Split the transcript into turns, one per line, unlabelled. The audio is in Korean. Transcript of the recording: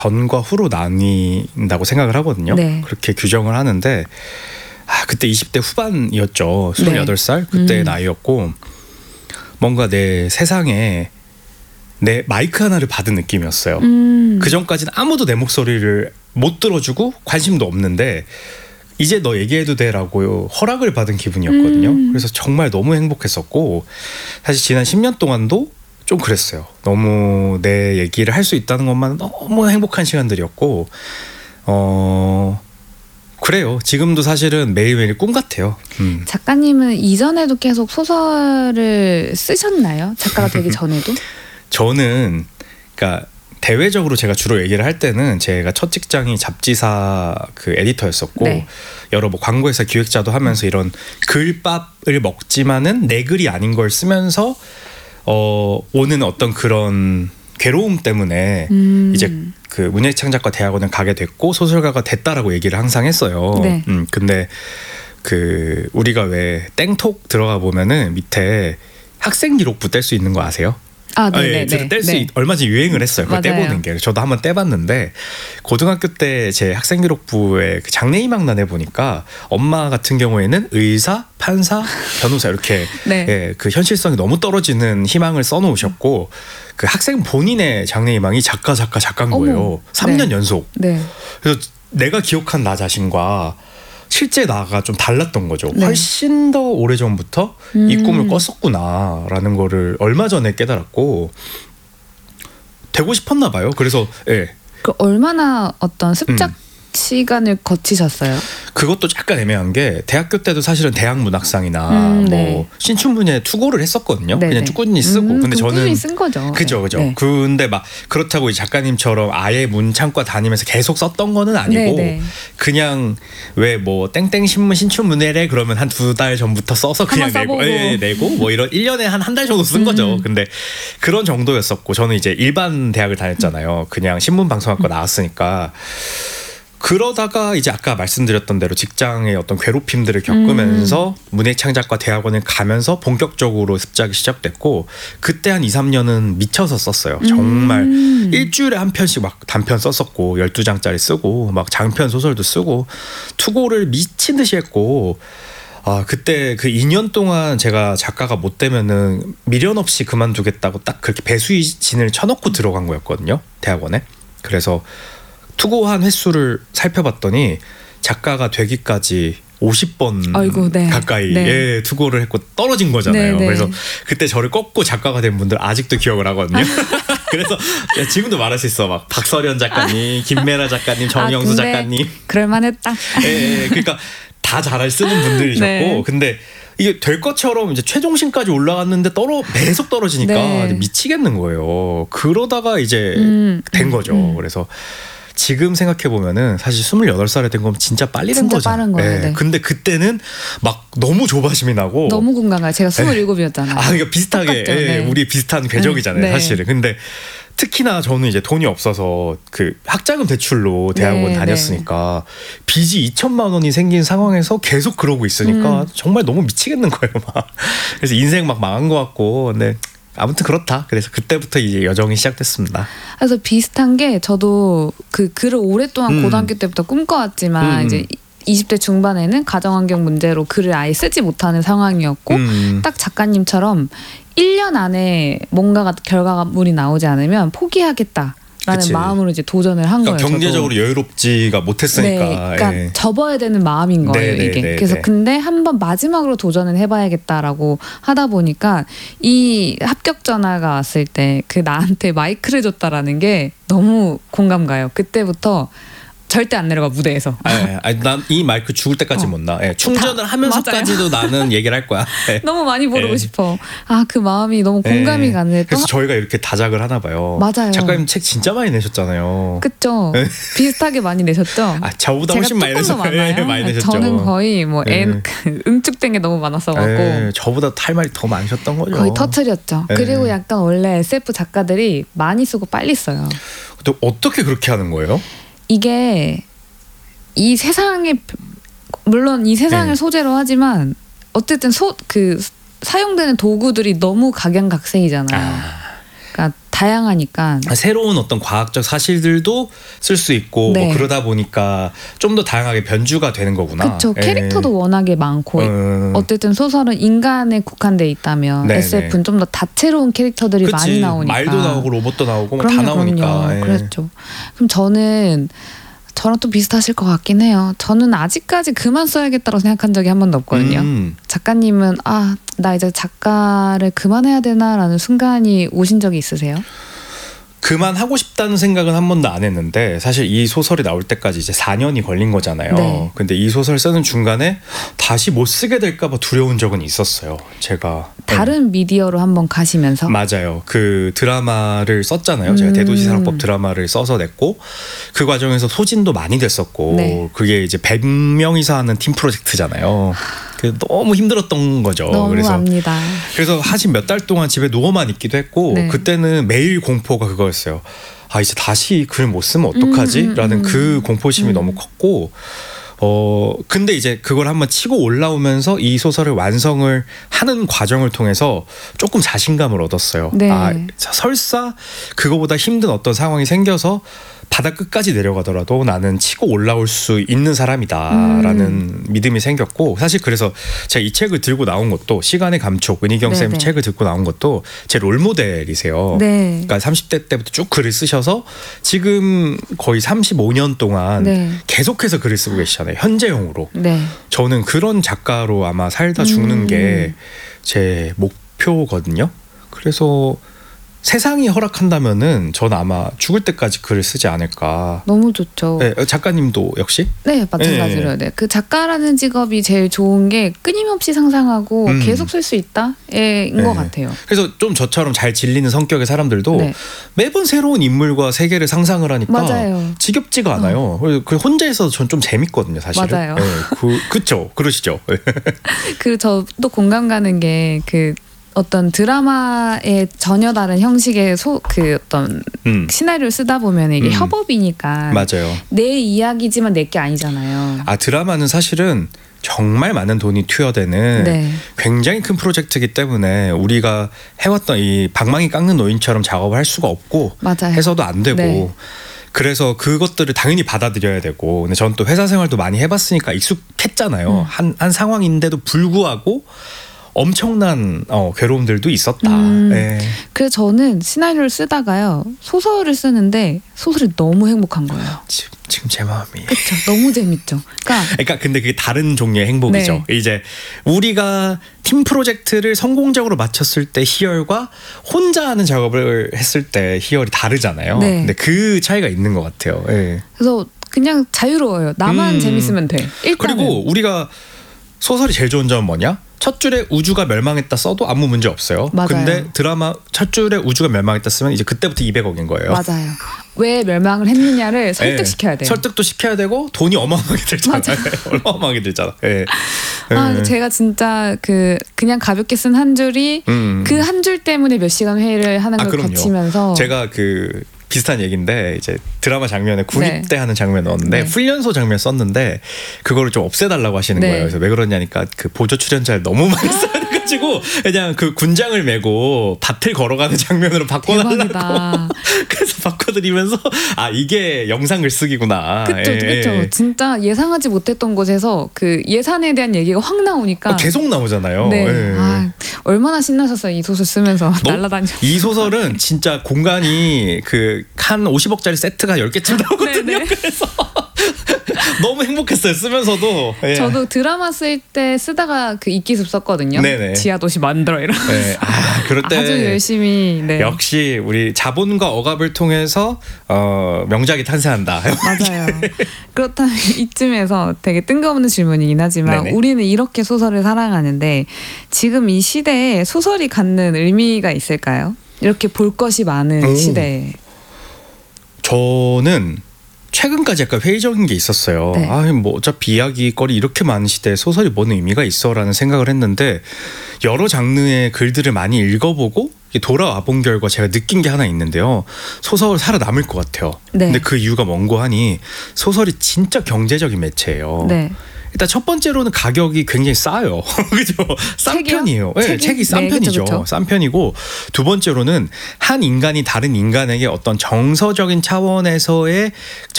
전과 후로 나뉜다고 생각을 하거든요.
네.
그렇게 규정을 하는데 그때 20대 후반이었죠. 28살 그때 나이였고 뭔가 내 세상에 내 마이크 하나를 받은 느낌이었어요. 그 전까지는 아무도 내 목소리를 못 들어주고 관심도 없는데 이제 너 얘기해도 돼라고 허락을 받은 기분이었거든요. 그래서 정말 너무 행복했었고 사실 지난 10년 동안도 좀 그랬어요. 너무 내 얘기를 할 수 있다는 것만 너무 행복한 시간들이었고 그래요. 지금도 사실은 매일매일 꿈 같아요.
작가님은 이전에도 계속 소설을 쓰셨나요? 작가가 되기 전에도?
저는 그러니까 대외적으로 제가 주로 얘기를 할 때는 제가 첫 직장이 잡지사 그 에디터였었고
네.
여러 뭐 광고회사 기획자도 하면서 이런 글밥을 먹지만은 내 글이 아닌 걸 쓰면서 오는 어떤 그런 괴로움 때문에 이제 그 문예창작과 대학원을 가게 됐고 소설가가 됐다라고 얘기를 항상 했어요.
네.
근데 그 우리가 왜 땡톡 들어가 보면은 밑에 학생 기록부 뗄 수 있는 거 아세요?
네네.
얼마 전에 유행을 했어요. 그걸
맞아요.
떼보는 게. 저도 한번 떼봤는데 고등학교 때 제 학생 기록부에 그 장래희망란에 보니까 엄마 같은 경우에는 의사, 판사, 변호사 이렇게
네.
그 현실성이 너무 떨어지는 희망을 써놓으셨고 그 학생 본인의 장래희망이 작가인 거예요. 3년 연속.
네.
그래서 내가 기억한 나 자신과 실제 나가 좀 달랐던 거죠.
네.
훨씬 더 오래전부터 이 꿈을 꿨었구나라는 거를 얼마 전에 깨달았고 되고 싶었나 봐요. 그래서
그 얼마나 어떤 습작 시간을 거치셨어요?
그것도 약간 애매한 게 대학교 때도 사실은 대학문학상이나
네.
신춘문예 투고를 했었거든요.
네네.
그냥 쭉 꾸준히 쓰고. 근데 저는
꾸준히 쓴 거죠.
그죠.
네.
근데 막 그렇다고 이 작가님처럼 아예 문창과 다니면서 계속 썼던 거는 아니고
네네.
그냥 왜 뭐 땡땡 신문 신춘문예래 그러면 한 2달 전부터 써서 그냥 내고 뭐 이런 1년에 한 달 정도 쓴 거죠. 근데 그런 정도였었고 저는 이제 일반 대학을 다녔잖아요. 그냥 신문방송학과 나왔으니까. 그러다가 이제 아까 말씀드렸던 대로 직장의 어떤 괴롭힘들을 겪으면서 문예창작과 대학원을 가면서 본격적으로 습작이 시작됐고 그때 한 2, 3년은 미쳐서 썼어요. 정말 일주일에 한 편씩 막 단편 썼었고 12장짜리 쓰고 막 장편 소설도 쓰고 투고를 미친 듯이 했고 그때 그 2년 동안 제가 작가가 못 되면은 미련 없이 그만두겠다고 딱 그렇게 배수진을 쳐놓고 들어간 거였거든요. 대학원에. 그래서 투고한 횟수를 살펴봤더니 작가가 되기까지 50번 가까이 투고를 했고 떨어진 거잖아요.
네네.
그래서 그때 저를 꺾고 작가가 된 분들 아직도 기억을 하거든요. 그래서 지금도 말할 수 있어. 막 박서련 작가님, 김메라 작가님, 정영수 작가님.
그럴만했다.
그러니까 다 잘 쓰는 분들이셨고
네.
근데 이게 될 것처럼 이제 최종심까지 올라갔는데 계속 떨어지니까 미치겠는 거예요. 그러다가 이제 된 거죠. 그래서 지금 생각해보면은 사실 28살에 된 건 진짜 빨리 된 거죠.
진짜 빠른 거예요. 네.
근데 그때는 막 너무 조바심이 나고
너무 공감가요. 제가 27이었잖아요.
그러니까 비슷하게 우리 비슷한 궤적이잖아요. 사실은. 근데 특히나 저는 이제 돈이 없어서 그 학자금 대출로 대학원 다녔으니까 빚이 2천만 원이 생긴 상황에서 계속 그러고 있으니까 정말 너무 미치겠는 거예요. 막. 그래서 인생 막 망한 것 같고 근데 아무튼 그렇다. 그래서 그때부터 이제 여정이 시작됐습니다.
그래서 비슷한 게 저도 그 글을 오랫동안 고등학교 때부터 꿈꿔왔지만 이제 20대 중반에는 가정환경 문제로 글을 아예 쓰지 못하는 상황이었고 딱 작가님처럼 1년 안에 뭔가가 결과물이 나오지 않으면 포기하겠다. 라는 마음으로 이제 도전을 한 거예요.
경제적으로 여유롭지가 못했으니까.
그러니까 접어야 되는 마음인 거예요. 이게. 그래서 근데 한번 마지막으로 도전을 해봐야겠다라고 하다 보니까 이 합격 전화가 왔을 때 그 나한테 마이크를 줬다라는 게 너무 공감 가요. 그때부터 절대 안 내려가 무대에서.
난 이 마이크 죽을 때까지 못 나. 충전을 하면서까지도 나는 얘기를 할 거야.
너무 많이 부르고 싶어. 그 마음이 너무 공감이 가네.
그래서 저희가 이렇게 다작을 하나 봐요.
맞아요.
작가님 책 진짜 많이 내셨잖아요.
그쵸. 비슷하게 많이 내셨죠.
저보다 훨씬 많이 내셨어요. 많이 내셨죠.
저는 거의 뭐 응축된 게 너무 많았어갖고.
저보다 할 말이 더 많으셨던 거죠.
거의 터트렸죠. 그리고 약간 원래 SF 작가들이 많이 쓰고 빨리 써요.
근데 어떻게 그렇게 하는 거예요?
이게 이 세상에 물론 이 세상을 소재로 하지만 어쨌든 사용되는 도구들이 너무 각양각색이잖아요. 그러니까 그러니까 다양하니까
새로운 어떤 과학적 사실들도 쓸 수 있고
네.
뭐 그러다 보니까 좀 더 다양하게 변주가 되는 거구나.
그렇죠. 캐릭터도 워낙에 많고 어쨌든 소설은 인간에 국한돼 있다면
네네.
SF는 좀 더 다채로운 캐릭터들이
그치.
많이 나오니까
말도 나오고 로봇도 나오고 뭐
그럼요,
다 나오니까.
그럼요. 그렇죠. 그럼 저는 저랑 또 비슷하실 것 같긴 해요. 저는 아직까지 그만 써야겠다고 생각한 적이 한 번도 없거든요. 작가님은 나 이제 작가를 그만해야 되나라는 순간이 오신 적이 있으세요?
그만하고 싶다는 생각은 한 번도 안 했는데 사실 이 소설이 나올 때까지 이제 4년이 걸린 거잖아요.
네.
근데 이 소설 쓰는 중간에 다시 못 쓰게 될까 봐 두려운 적은 있었어요. 제가
다른 미디어로 한번 가시면서
맞아요. 그 드라마를 썼잖아요. 제가 대도시산업법 드라마를 써서 냈고 그 과정에서 소진도 많이 됐었고
네.
그게 이제 100명이서 하는 팀 프로젝트잖아요. 그 너무 힘들었던 거죠.
너무
그래서
압니다.
그래서 사실 몇 달 동안 집에 누워만 있기도 했고
네.
그때는 매일 공포가 그거였어요. 이제 다시 글 못 쓰면 어떡하지? 라는 그 공포심이 너무 컸고 근데 이제 그걸 한번 치고 올라오면서 이 소설을 완성을 하는 과정을 통해서 조금 자신감을 얻었어요.
네.
설사 그거보다 힘든 어떤 상황이 생겨서 바다 끝까지 내려가더라도 나는 치고 올라올 수 있는 사람이다라는 믿음이 생겼고 사실 그래서 제가 이 책을 들고 나온 것도 시간의 감촉 은희경 쌤 책을 듣고 나온 것도 제 롤모델이세요.
네.
그러니까 30대 때부터 쭉 글을 쓰셔서 지금 거의 35년 동안
네.
계속해서 글을 쓰고 계시잖아요. 현재형으로.
네.
저는 그런 작가로 아마 살다 죽는 게 제 목표거든요. 그래서 세상이 허락한다면은 저는 아마 죽을 때까지 글을 쓰지 않을까.
너무 좋죠.
네, 작가님도 역시?
네, 마찬가지로. 네. 그 작가라는 직업이 제일 좋은 게 끊임없이 상상하고 계속 쓸 수 있다인 것 같아요.
그래서 좀 저처럼 잘 질리는 성격의 사람들도
네.
매번 새로운 인물과 세계를 상상을 하니까
맞아요.
지겹지가 않아요. 그 혼자 있어서 전 좀 재밌거든요, 사실은.
맞아요.
네, 그쵸, 그러시죠.
그 저 또 공감 가는 게 그 어떤 드라마의 전혀 다른 형식의 그 어떤 시나리오를 쓰다 보면 이게 협업이니까
맞아요.
내 이야기지만 내 게 아니잖아요.
드라마는 사실은 정말 많은 돈이 투여되는
네.
굉장히 큰 프로젝트이기 때문에 우리가 해왔던 이 방망이 깎는 노인처럼 작업을 할 수가 없고
맞아요.
해서도 안 되고
네.
그래서 그것들을 당연히 받아들여야 되고 근데 저는 또 회사 생활도 많이 해봤으니까 익숙했잖아요. 한 상황인데도 불구하고 엄청난 괴로움들도 있었다. 네.
그래서 저는 시나리오를 쓰다가요. 소설을 쓰는데 소설이 너무 행복한 거예요.
지금 제 마음이.
그렇죠. 너무 재밌죠.
그러니까 근데 그게 다른 종류의 행복이죠.
네.
이제 우리가 팀 프로젝트를 성공적으로 마쳤을 때 희열과 혼자 하는 작업을 했을 때 희열이 다르잖아요.
네.
근데 그 차이가 있는 것 같아요. 네.
그래서 그냥 자유로워요. 나만 재밌으면 돼. 일단은.
그리고 우리가 소설이 제일 좋은 점은 뭐냐? 첫 줄에 우주가 멸망했다 써도 아무 문제 없어요.
맞아요.
근데 드라마 첫 줄에 우주가 멸망했다 쓰면 이제 그때부터 200억인 거예요.
맞아요. 왜 멸망을 했느냐를 설득시켜야 돼요.
설득도 시켜야 되고 돈이 어마어마하게 들잖아요. 어마어마하게 들잖아. 네.
제가 진짜 그냥 가볍게 쓴 한 줄이 그 한 줄 때문에 몇 시간 회의를 하는 걸
그럼요.
거치면서
제가 비슷한 얘기인데 이제 드라마 장면에 군입대
네.
하는 장면 넣었는데
네.
훈련소 장면 썼는데 그거를 좀 없애달라고 하시는
네.
거예요. 그래서 왜 그러냐니까 그 보조 출연자를 너무 많이 써가지고 그냥 그 군장을 메고 밭을 걸어가는 장면으로 바꿔달라고.
대박이다.
그래서 바꿔드리면서 이게 영상을 쓰기구나.
그쵸, 그쵸. 진짜 예상하지 못했던 곳에서 그 예산에 대한 얘기가 확 나오니까
계속 나오잖아요.
네.
예.
얼마나 신나셨어요 이 소설 쓰면서 날라다녀.
이 소설은 진짜 공간이 한 50억짜리 세트가 10개쯤 나오거든요. 그래서 너무 행복했어요 쓰면서도. 예.
저도 드라마 쓸 때 쓰다가 그 이끼습 썼거든요.
네네.
지하도시 만들어 이런.
네. 그럴 때
아주 열심히. 네.
역시 우리 자본과 억압을 통해서 명작이 탄생한다.
맞아요. 그렇다면 이쯤에서 되게 뜬금없는 질문이긴 하지만
네네.
우리는 이렇게 소설을 사랑하는데 지금 이 시대에 소설이 갖는 의미가 있을까요? 이렇게 볼 것이 많은 시대에.
저는 최근까지 약간 회의적인 게 있었어요.
네.
뭐 어차피 이야기거리 이렇게 많은 시대에 소설이 뭔 의미가 있어라는 생각을 했는데 여러 장르의 글들을 많이 읽어보고 돌아와 본 결과 제가 느낀 게 하나 있는데요. 소설 살아남을 것 같아요.
네.
근데 그 이유가 뭔고 하니 소설이 진짜 경제적인 매체예요.
네.
일단 첫 번째로는 가격이 굉장히 싸요. 그죠? 싼
책이요?
편이에요. 네, 책이 싼
네,
편이죠.
그쵸.
싼 편이고 두 번째로는 한 인간이 다른 인간에게 어떤 정서적인 차원에서의